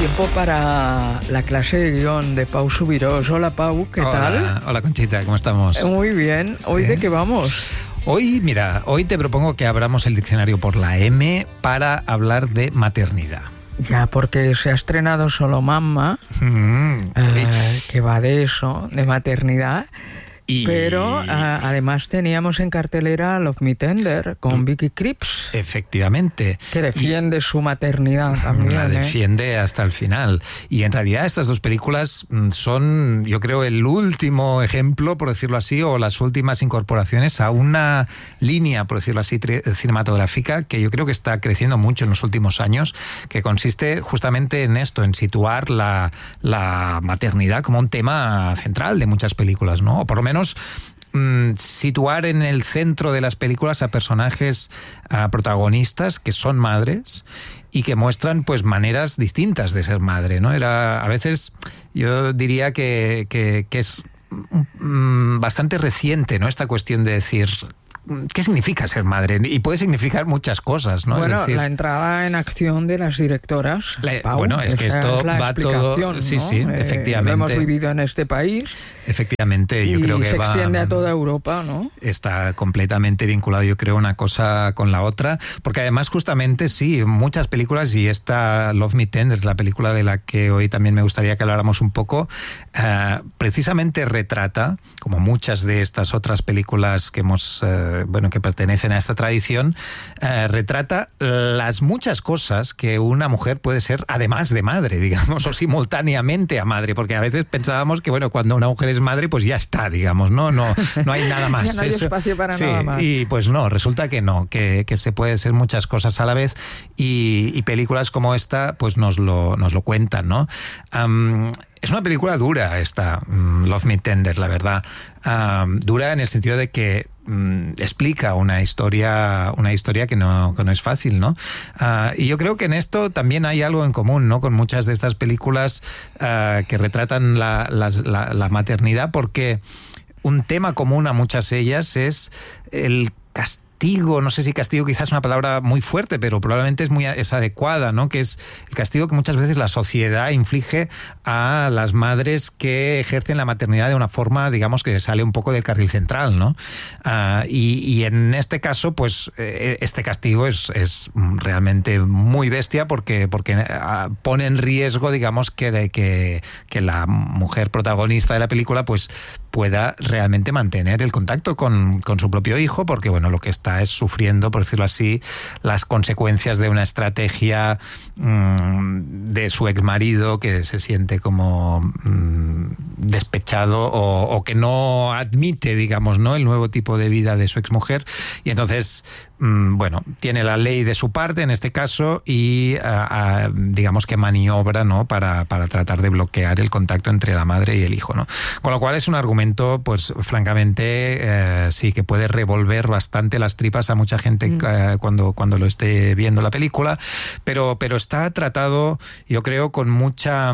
Tiempo para la clase de guión de Pau Subirós. Hola Pau, ¿qué tal? Hola Conchita, ¿cómo estamos? Muy bien. ¿Hoy de qué vamos? Hoy te propongo que abramos el diccionario por la M para hablar de maternidad. Ya, porque se ha estrenado Solo Mamma, que va de eso, de maternidad. Pero además teníamos en cartelera Love Me Tender con Vicky Krieps. Efectivamente. Que defiende su maternidad también. La defiende hasta el final. Y en realidad estas dos películas son, yo creo, el último ejemplo, por decirlo así, o las últimas incorporaciones a una línea, por decirlo así, cinematográfica que yo creo que está creciendo mucho en los últimos años, que consiste justamente en esto, en situar la maternidad como un tema central de muchas películas, ¿no? O por lo menos situar en el centro de las películas a personajes protagonistas que son madres y que muestran pues maneras distintas de ser madre, ¿no? A veces yo diría que es bastante reciente, ¿no? Esta cuestión de decir ¿qué significa ser madre? Y puede significar muchas cosas, ¿no? Bueno, es decir, la entrada en acción de las directoras. Pau, bueno, es que esto va todo... ¿no? Sí, efectivamente. Lo hemos vivido en este país. Efectivamente, yo creo que se extiende a toda Europa, ¿no? Está completamente vinculado, yo creo, una cosa con la otra, porque además justamente sí, muchas películas, y esta Love Me Tender, la película de la que hoy también me gustaría que habláramos un poco, precisamente retrata, como muchas de estas otras películas que que pertenecen a esta tradición, retrata las muchas cosas que una mujer puede ser además de madre, digamos, o simultáneamente a madre, porque a veces pensábamos que, bueno, cuando una mujer es madre, pues ya está, digamos, no hay nada más. Ya no hay espacio para nada más. Y pues no, resulta que no, que se puede ser muchas cosas a la vez, y películas como esta pues nos lo cuentan, ¿no? Es una película dura esta, Love Me Tender, la verdad. Dura en el sentido de que explica una historia que no es fácil, ¿no? Y yo creo que en esto también hay algo en común, ¿no? Con muchas de estas películas que retratan la maternidad, porque un tema común a muchas de ellas es el castigo. No sé si castigo quizás es una palabra muy fuerte, pero probablemente es adecuada, ¿no? Que es el castigo que muchas veces la sociedad inflige a las madres que ejercen la maternidad de una forma, digamos, que sale un poco del carril central, ¿no? Y en este caso, pues, este castigo es realmente muy bestia porque pone en riesgo, digamos, que la mujer protagonista de la película, pues, pueda realmente mantener el contacto con su propio hijo, porque, bueno, lo que está es sufriendo, por decirlo así, las consecuencias de una estrategia de su exmarido, que se siente como despechado o que no admite, digamos, ¿no?, el nuevo tipo de vida de su exmujer, y entonces tiene la ley de su parte en este caso y digamos que maniobra, ¿no?, para tratar de bloquear el contacto entre la madre y el hijo, ¿no? Con lo cual es un argumento, pues francamente, sí, que puede revolver bastante las tripas a mucha gente cuando lo esté viendo la película, pero está tratado, yo creo, con mucha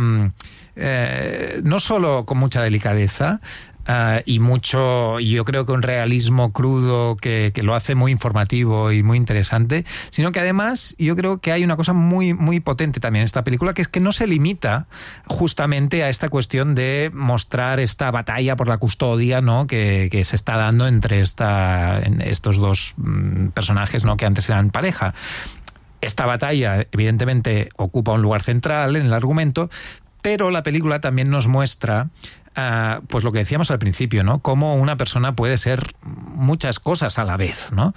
no solo con mucha delicadeza, y yo creo que un realismo crudo que lo hace muy informativo y muy interesante, sino que además yo creo que hay una cosa muy, muy potente también en esta película, que es que no se limita justamente a esta cuestión de mostrar esta batalla por la custodia, ¿no?, que se está dando entre estos dos personajes, ¿no?, que antes eran pareja. Esta batalla, evidentemente, ocupa un lugar central en el argumento, pero la película también nos muestra pues lo que decíamos al principio, ¿no?, cómo una persona puede ser muchas cosas a la vez, ¿no?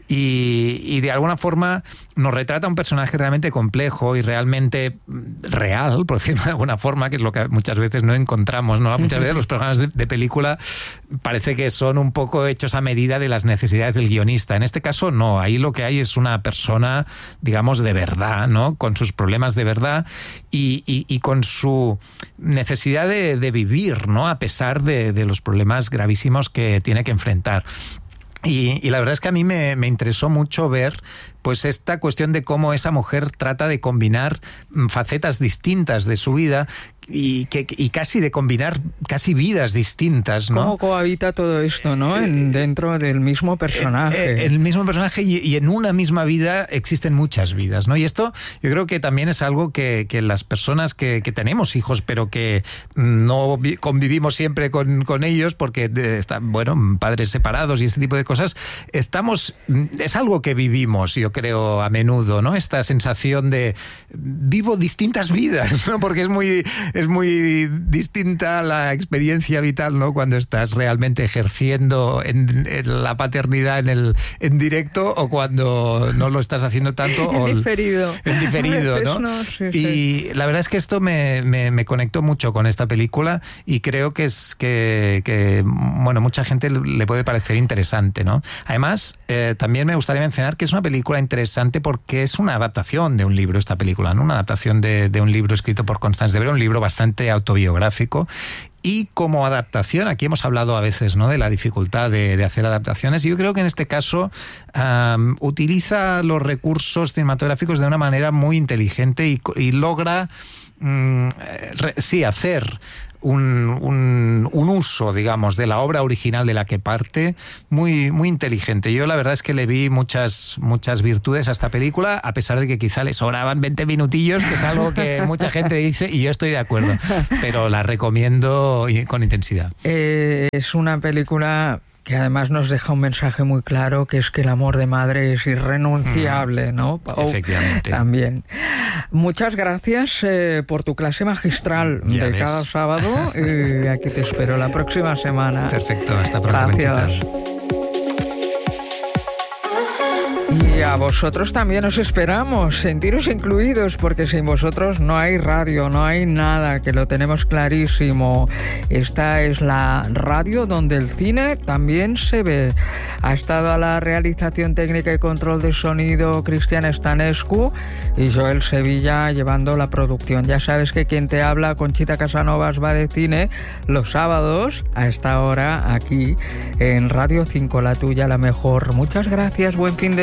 Y de alguna forma nos retrata un personaje realmente complejo y realmente real, por decirlo de alguna forma, que es lo que muchas veces no encontramos, ¿no? Muchas veces los personajes de película parece que son un poco hechos a medida de las necesidades del guionista. En este caso no, ahí lo que hay es una persona, digamos, de verdad, ¿no?, con sus problemas de verdad y con su necesidad de vivir, ¿no?, a pesar de los problemas gravísimos que tiene que enfrentar. Y la verdad es que a mí me interesó mucho ver pues esta cuestión de cómo esa mujer trata de combinar facetas distintas de su vida y casi de combinar casi vidas distintas, ¿no? ¿Cómo cohabita todo esto, ¿no? Dentro del mismo personaje. El mismo personaje y en una misma vida existen muchas vidas, ¿no? Y esto yo creo que también es algo que las personas que tenemos hijos, pero que no convivimos siempre con ellos porque están, bueno, padres separados y este tipo de cosas, es algo que vivimos, yo creo, a menudo, ¿no? Esta sensación de vivo distintas vidas, ¿no? Porque es muy distinta la experiencia vital, ¿no? Cuando estás realmente ejerciendo en la paternidad en directo o cuando no lo estás haciendo tanto. En diferido, ¿no? No, sí, y la verdad es que esto me conectó mucho con esta película y creo que bueno, mucha gente le puede parecer interesante, ¿no? Además, también me gustaría mencionar que es una película interesante porque es una adaptación de un libro, esta película, ¿no? Una adaptación de un libro escrito por Constance de Vera, un libro bastante autobiográfico. Y como adaptación, aquí hemos hablado a veces, ¿no?, de la dificultad de hacer adaptaciones, y yo creo que en este caso utiliza los recursos cinematográficos de una manera muy inteligente y logra hacer un uso, digamos, de la obra original de la que parte muy, muy inteligente. Yo la verdad es que le vi muchas virtudes a esta película, a pesar de que quizá le sobraban 20 minutillos, que es algo que mucha gente dice y yo estoy de acuerdo, pero la recomiendo con intensidad. Es una película que además nos deja un mensaje muy claro, que es que el amor de madre es irrenunciable, ¿no? Efectivamente. También. Muchas gracias por tu clase magistral ya de ves. cada sábado. Y aquí te espero la próxima semana. Perfecto, hasta pronto, Gracias. Conchita. Y a vosotros también os esperamos, sentiros incluidos, porque sin vosotros no hay radio, no hay nada, que lo tenemos clarísimo. Esta es la radio donde el cine también se ve. Ha estado a la realización técnica y control de sonido Cristian Stanescu y Joel Sevilla llevando la producción. Ya sabes que quien te habla, Conchita Casanovas, va de cine los sábados a esta hora aquí en Radio 5, la tuya, la mejor. Muchas gracias, buen fin de